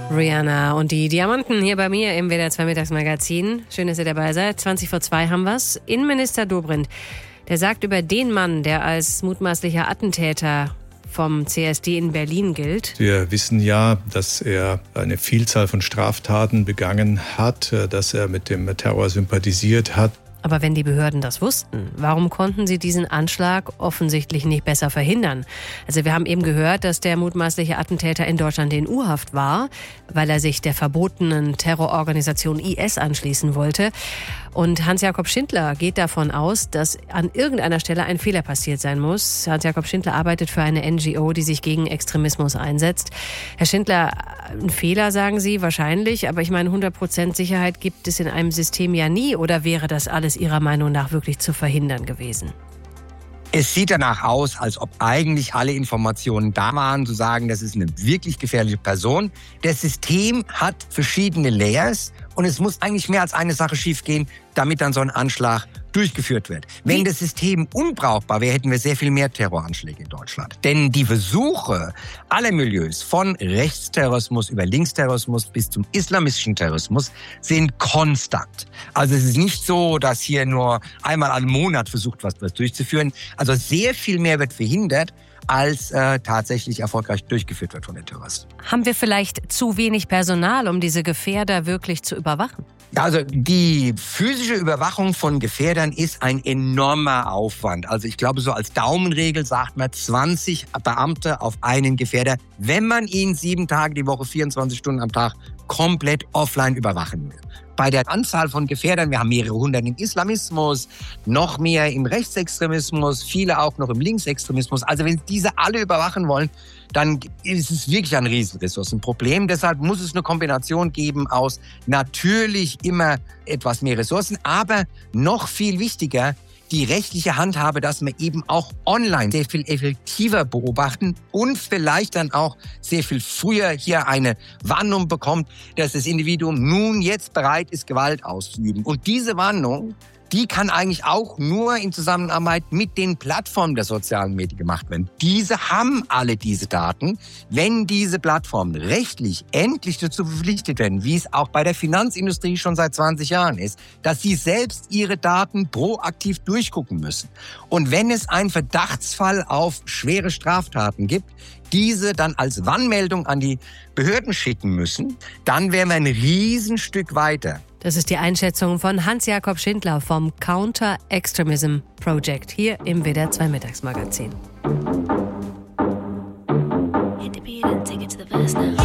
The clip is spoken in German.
Rihanna und die Diamanten hier bei mir im WDR 2 Mittagsmagazin. Schön, dass ihr dabei seid. 20:02 haben wir's. Innenminister Dobrindt, der sagt über den Mann, der als mutmaßlicher Attentäter vom CSD in Berlin gilt. Wir wissen ja, dass er eine Vielzahl von Straftaten begangen hat, dass er mit dem Terror sympathisiert hat. Aber wenn die Behörden das wussten, warum konnten sie diesen Anschlag offensichtlich nicht besser verhindern? Also wir haben eben gehört, dass der mutmaßliche Attentäter in Deutschland in U-Haft war, weil er sich der verbotenen Terrororganisation IS anschließen wollte. Und Hans-Jakob Schindler geht davon aus, dass an irgendeiner Stelle ein Fehler passiert sein muss. Hans-Jakob Schindler arbeitet für eine NGO, die sich gegen Extremismus einsetzt. Herr Schindler, ein Fehler, sagen Sie, wahrscheinlich. Aber ich meine, 100% Sicherheit gibt es in einem System ja nie. Oder wäre das alles Ihrer Meinung nach wirklich zu verhindern gewesen? Es sieht danach aus, als ob eigentlich alle Informationen da waren, zu sagen, das ist eine wirklich gefährliche Person. Das System hat verschiedene Layers und es muss eigentlich mehr als eine Sache schiefgehen, damit dann so ein Anschlag durchgeführt wird. Wenn das System unbrauchbar wäre, hätten wir sehr viel mehr Terroranschläge in Deutschland. Denn die Versuche aller Milieus, von Rechtsterrorismus über Linksterrorismus bis zum islamistischen Terrorismus, sind konstant. Also es ist nicht so, dass hier nur einmal im Monat versucht was durchzuführen. Also sehr viel mehr wird verhindert, als tatsächlich erfolgreich durchgeführt wird von den Terroristen. Haben wir vielleicht zu wenig Personal, um diese Gefährder wirklich zu überwachen? Also die physische Überwachung von Gefährdern ist ein enormer Aufwand. Also ich glaube, so als Daumenregel sagt man 20 Beamte auf einen Gefährder, wenn man ihn 7 Tage die Woche, 24 Stunden am Tag komplett offline überwachen will. Bei der Anzahl von Gefährdern, wir haben mehrere hundert im Islamismus, noch mehr im Rechtsextremismus, viele auch noch im Linksextremismus. Also wenn diese alle überwachen wollen, dann ist es wirklich ein Riesenressourcenproblem. Deshalb muss es eine Kombination geben aus natürlich immer etwas mehr Ressourcen, aber noch viel wichtiger, die rechtliche Handhabe, dass wir eben auch online sehr viel effektiver beobachten und vielleicht dann auch sehr viel früher hier eine Warnung bekommt, dass das Individuum nun jetzt bereit ist, Gewalt auszuüben. Und diese Warnung, die kann eigentlich auch nur in Zusammenarbeit mit den Plattformen der sozialen Medien gemacht werden. Diese haben alle diese Daten. Wenn diese Plattformen rechtlich endlich dazu verpflichtet werden, wie es auch bei der Finanzindustrie schon seit 20 Jahren ist, dass sie selbst ihre Daten proaktiv durchgucken müssen. Und wenn es einen Verdachtsfall auf schwere Straftaten gibt, diese dann als Warnmeldung an die Behörden schicken müssen, dann wären wir ein Riesenstück weiter. Das ist die Einschätzung von Hans-Jakob Schindler vom Counter-Extremism Project hier im WDR 2 Mittagsmagazin. Hit the beat and take it to the verse now.